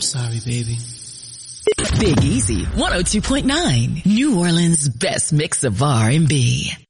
sorry, baby. Big Easy, 102.9, New Orleans' best mix of R&B.